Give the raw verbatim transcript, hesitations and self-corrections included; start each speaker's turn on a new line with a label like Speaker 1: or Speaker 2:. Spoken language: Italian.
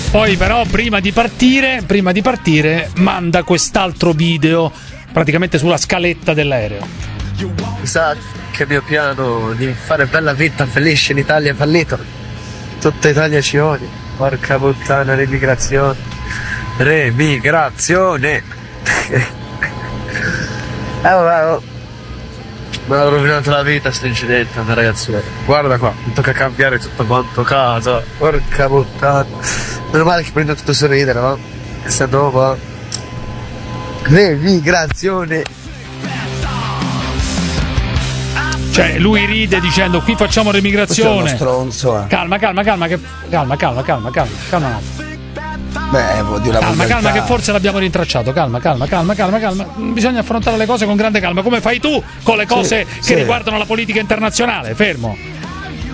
Speaker 1: Poi però prima di partire, prima di partire manda quest'altro video praticamente sulla scaletta dell'aereo.
Speaker 2: Mi sa che il mio piano di fare bella vita felice in Italia è fallito. Tutta Italia ci odia. Porca puttana, l'emigrazione. Remigrazione. eh vabbè, oh. Mi ha rovinato la vita sto incidente, ragazzi. Guarda qua, mi tocca cambiare tutto quanto casa. Porca puttana. Meno male che prendo tutto sorridere, no? Questa nuova remigrazione.
Speaker 1: Cioè lui ride dicendo qui facciamo l'emigrazione.
Speaker 3: Stronzo, eh.
Speaker 1: Calma, calma, calma, che calma, calma, calma, calma, calma un attimo.
Speaker 3: Beh, vuol dire una
Speaker 1: Calma,
Speaker 3: volgarità.
Speaker 1: calma, che forse l'abbiamo rintracciato. Calma, calma, calma, calma, calma. Bisogna affrontare le cose con grande calma, come fai tu con le cose
Speaker 3: Sì,
Speaker 1: che
Speaker 3: sì.
Speaker 1: riguardano la politica internazionale. Fermo.